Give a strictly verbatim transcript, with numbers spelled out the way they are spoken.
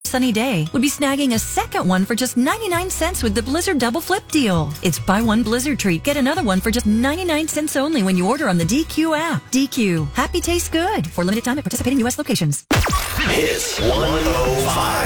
sunny day would be snagging a second one for just ninety-nine cents with the Blizzard Double Flip deal. It's buy one Blizzard treat, get another one for just ninety-nine cents only when you order on the D Q app. D Q. Happy tastes good. For limited time at participating U S locations. Hits one oh five.